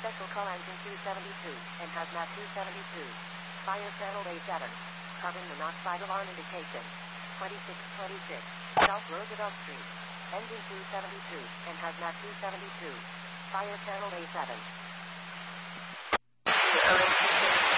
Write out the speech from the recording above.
Special call engine 272 and hazmat 272. Fire channel A7. Covering the Knoxville alarm indication. 2626. South Roosevelt Street. Engine 272 and hazmat 272. Fire channel A7.